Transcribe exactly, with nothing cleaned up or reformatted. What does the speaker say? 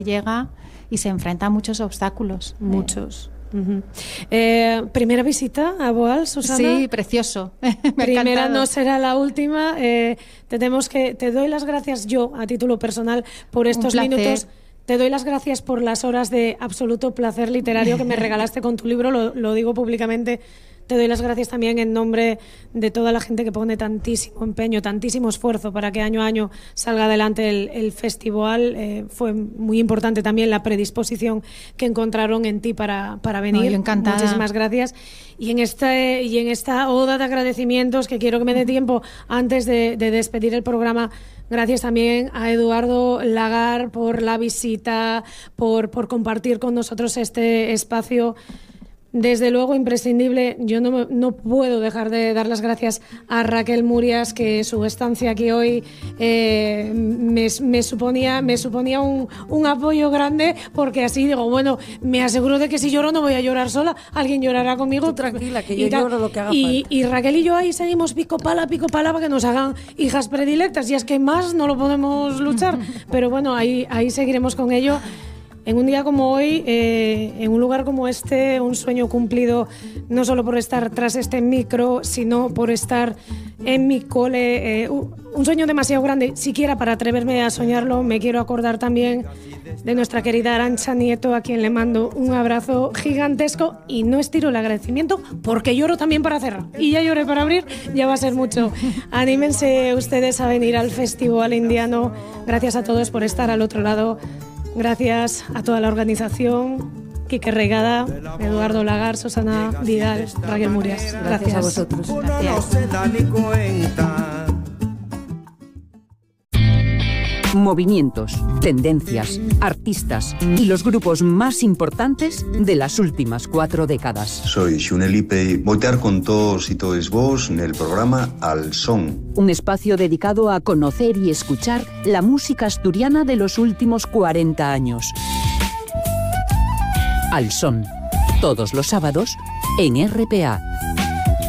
llega y se enfrenta a muchos obstáculos. Muchos. Eh. Uh-huh. Eh, primera visita a Boal, Susana. Sí, precioso. Primera no será la última. Eh, tenemos que, te doy las gracias yo, a título personal, por estos minutos. Te doy las gracias por las horas de absoluto placer literario que me regalaste con tu libro, lo, lo digo públicamente. Te doy las gracias también en nombre de toda la gente que pone tantísimo empeño, tantísimo esfuerzo para que año a año salga adelante el, el festival. Eh, fue muy importante también la predisposición que encontraron en ti para, para venir. No, yo encantada. Muchísimas gracias. Y en, este, y en esta oda de agradecimientos, que quiero que me dé tiempo antes de, de despedir el programa, gracias también a Eduardo Lagar por la visita, por, por compartir con nosotros este espacio. Desde luego, imprescindible. Yo no, no puedo dejar de dar las gracias a Raquel Murias, que su estancia aquí hoy eh, me, me suponía, me suponía un, un apoyo grande, porque así digo, bueno, me aseguro de que si lloro no voy a llorar sola, alguien llorará conmigo. Tú tranquila, que yo lloro lo que haga y, falta. Y Raquel y yo ahí seguimos pico pala, pico pala, para que nos hagan hijas predilectas, y es que más no lo podemos luchar, pero bueno, ahí, ahí seguiremos con ello. En un día como hoy, eh, en un lugar como este, un sueño cumplido, no solo por estar tras este micro, sino por estar en mi cole, eh, un sueño demasiado grande, siquiera para atreverme a soñarlo. Me quiero acordar también de nuestra querida Arantxa Nieto, a quien le mando un abrazo gigantesco, y no estiro el agradecimiento porque lloro también para cerrar, y ya lloré para abrir, ya va a ser mucho. Anímense ustedes a venir al Festival Indiano. Gracias a todos por estar al otro lado. Gracias a toda la organización, Quique Reigada, Eduardo Lagar, Susana Vidal, Raquel Murias. Gracias, Gracias a vosotros. Gracias. Movimientos, tendencias, artistas y los grupos más importantes de las últimas cuatro décadas. Soy Xunelipe y voy a estar con todos y todos vos en el programa Al Son. Un espacio dedicado a conocer y escuchar la música asturiana de los últimos cuarenta años. Al Son, todos los sábados en R P A.